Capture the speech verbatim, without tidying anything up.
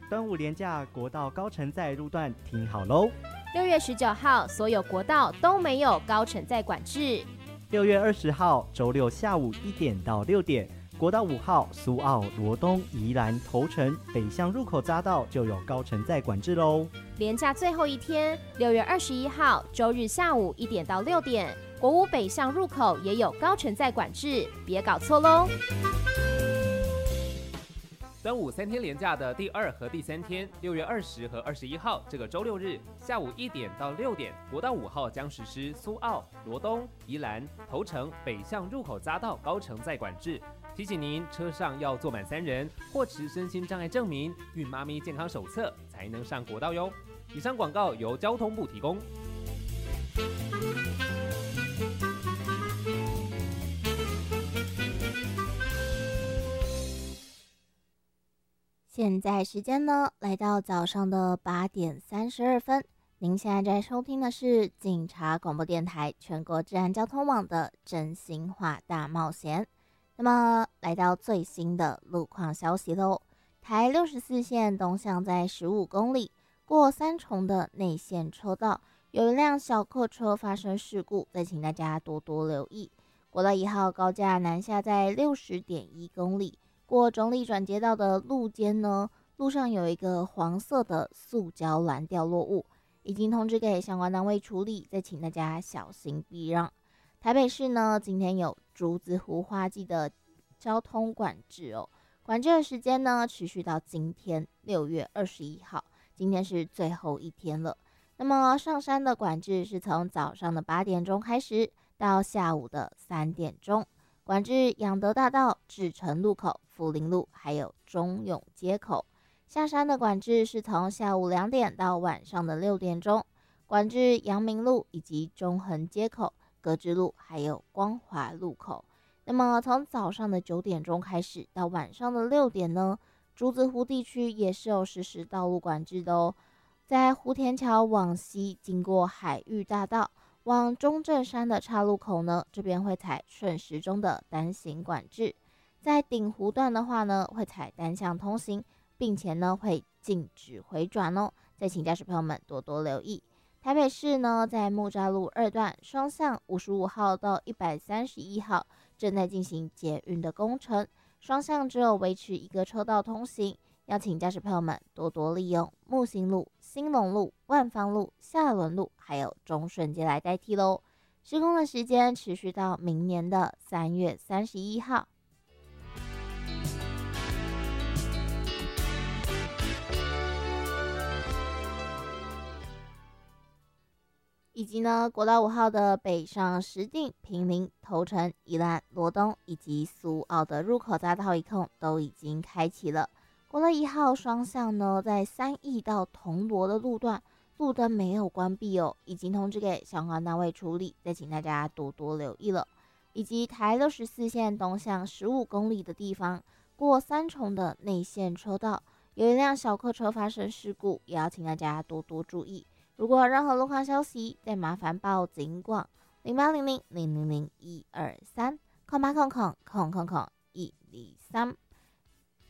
端午连假国道高承载路段听好喽！ 六月十九号，所有国道都没有高承载管制。 六月二十号，周六下午一点到六点，国道五号苏澳、罗东、宜兰、头城北向入口匝道就有高承载管制喽。 连假最后一天，六月二十一号，周日下午一点到六点，国五北向入口也有高承载管制，别搞错喽。 端午三天连假的第二和第三天，六月二十和二十一号这个周六日下午一点到六点，国道五号将实施苏澳、罗东、宜兰、头城北向入口匝道高承载管制。提醒您，车上要坐满三人或持身心障碍证明、孕妈咪健康手册才能上国道哟。以上广告由交通部提供。 现在时间呢，来到早上的八点三十二分。您现在在收听的是警察广播电台全国治安交通网的真心话大冒险。那么，来到最新的路况消息喽。台六十四线东向在十五公里，过三重的内线车道，有一辆小客车发生事故，再请大家多多留意。国道一号高架南下在六十点一公里。过中立转接道的路肩呢，路上有一个黄色的塑胶篮掉落物，已经通知给相关单位处理，再请大家小心避让。台北市呢，今天有竹子湖花季的交通管制哦，管制的时间呢，持续到今天六月二十一号，今天是最后一天了。那么上山的管制是从早上的八点钟开始，到下午的三点钟。管制养德大道、志诚路口、福林路，还有中永街口。下山的管制是从下午两点到晚上的六点钟，管制阳明路以及中横街口、格致路，还有光华路口。那么从早上的九点钟开始到晚上的六点呢，竹子湖地区也是有实施道路管制的哦。在湖田桥往西，经过海域大道。往中正山的岔路口呢，这边会采顺时钟的单行管制；在顶湖段的话呢，会采单向通行，并且呢会禁止回转哦。再请驾驶朋友们多多留意。台北市呢，在木栅路二段双向五十五号到一百三十一号正在进行捷运的工程，双向只有维持一个车道通行。要请驾驶朋友们多多利用木星路、兴隆路、万芳路、下仑路，还有中顺街来代替喽。施工的时间持续到明年的三月三十一号。以及呢，国道五号的北上石碇、坪林、头城、宜兰、罗东以及苏澳的入口匝道一控都已经开启了。国道一号双向呢，在三义到铜锣的路段，路灯没有关闭哦，已经通知给相关单位处理，再请大家多多留意了。以及台六十四线东向十五公里的地方，过三重的内线车道，有一辆小客车发生事故，也要请大家多多注意。如果有任何路况消息，再麻烦报警广零八零零零零零一二三空八空空空空空一二三。